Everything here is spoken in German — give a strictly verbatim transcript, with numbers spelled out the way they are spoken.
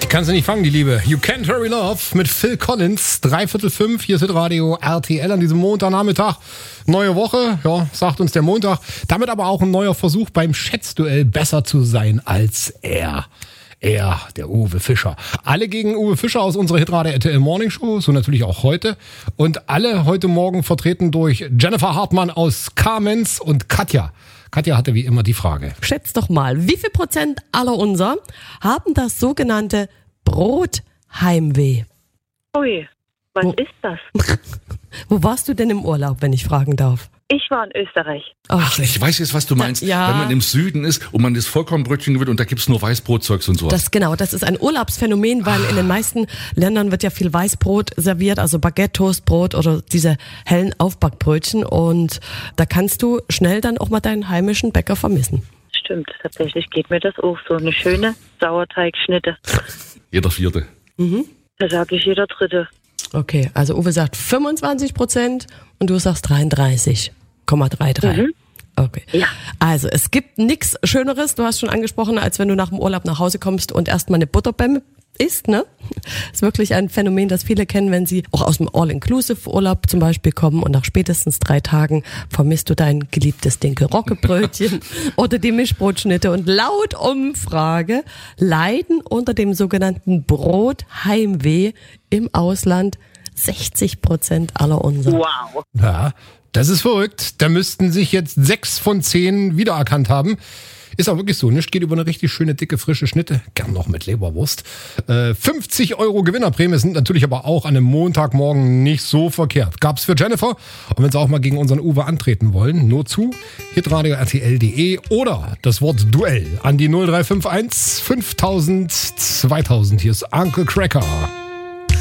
Ich kann sie nicht fangen, die Liebe. You Can't Hurry Love mit Phil Collins. Dreiviertel fünf, hier ist Radio R T L an diesem Montagnachmittag. Neue Woche, ja, sagt uns der Montag. Damit aber auch ein neuer Versuch beim Schätzduell besser zu sein als er. Er, der Uwe Fischer. Alle gegen Uwe Fischer aus unserer Hitradio R T L Morning Show, so natürlich auch heute. Und alle heute Morgen vertreten durch Jennifer Hartmann aus Kamenz und Katja. Katja hatte wie immer die Frage. Schätzt doch mal, wie viel Prozent aller unser haben das sogenannte Brotheimweh? Ui, was Wo- ist das? Wo warst du denn im Urlaub, wenn ich fragen darf? Ich war in Österreich. Ach, ich weiß jetzt, was du meinst. Ja. Wenn man im Süden ist und man das Vollkornbrötchen gewinnt und da gibt's nur Weißbrotzeugs und sowas. Das genau, das ist ein Urlaubsphänomen, weil in den meisten Ländern wird ja viel Weißbrot serviert, also Baguette, Toastbrot oder diese hellen Aufbackbrötchen, und da kannst du schnell dann auch mal deinen heimischen Bäcker vermissen. Stimmt, tatsächlich geht mir das auch so. Eine schöne Sauerteigschnitte. Jeder Vierte. Da sage ich jeder Dritte. Okay, also Uwe sagt fünfundzwanzig Prozent und du sagst dreiunddreißig Komma dreiunddreißig. Mhm. Okay. Ja. Also es gibt nichts Schöneres, du hast schon angesprochen, als wenn du nach dem Urlaub nach Hause kommst und erstmal eine Butterbämme isst, ne? Ist wirklich ein Phänomen, das viele kennen, wenn sie auch aus dem All-Inclusive-Urlaub zum Beispiel kommen und nach spätestens drei Tagen vermisst du dein geliebtes Dinkel-Rocke-Brötchen oder die Mischbrotschnitte. Und laut Umfrage leiden unter dem sogenannten Brotheimweh im Ausland sechzig Prozent aller unserer. Wow. Ja, das ist verrückt. Da müssten sich jetzt sechs von zehn wiedererkannt haben. Ist auch wirklich so. Nichts geht über eine richtig schöne, dicke, frische Schnitte. Gern noch mit Leberwurst. Äh, fünfzig Euro Gewinnerprämie sind natürlich aber auch an einem Montagmorgen nicht so verkehrt. Gab's für Jennifer. Und wenn Sie auch mal gegen unseren Uwe antreten wollen, nur zu hitradio R T L punkt de oder das Wort Duell an die null drei fünf eins fünftausend zweitausend. Hier ist Uncle Cracker.